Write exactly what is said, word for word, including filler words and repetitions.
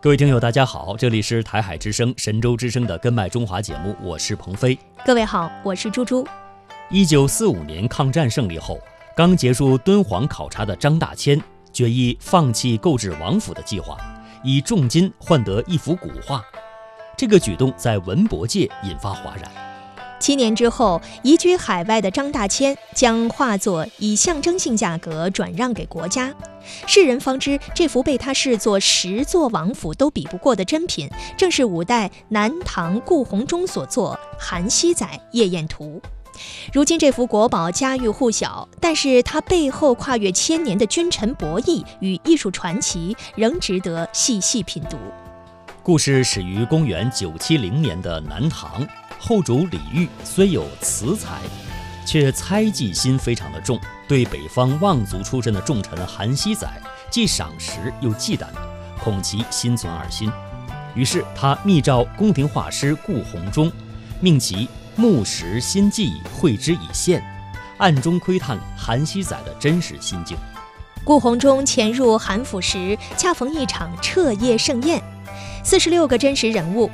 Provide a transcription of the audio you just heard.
各位听友大家好，这里是台海之声神州之声的根脉中华节目，我是鹏飞。 各位好，我是猪猪。 一九四五年抗战胜利后，刚结束敦煌考察的张大千决意放弃购置王府的计划，以重金换得一幅古画。这个举动在文博界引发哗然。 七年之后，移居海外的张大千将画作以象征性价格转让给国家，世人方知这幅被他视作十座王府都比不过的珍品，正是五代南唐顾闳中所作《韩熙载夜宴图》。如今这幅国宝家喻户晓，但是它背后跨越千年的君臣博弈与艺术传奇仍值得细细品读。 故事始于公元九七零年的南唐，后主李煜虽有词才，却猜忌心非常的重，对北方望族出身的重臣韩熙载既赏识又忌惮，恐其心存二心。于是他密诏宫廷画师顾闳中，命其目识心迹，绘之以现，暗中窥探韩熙载的真实心境。 顾闳中潜入韩府时，恰逢一场彻夜盛宴，四十六个真实人物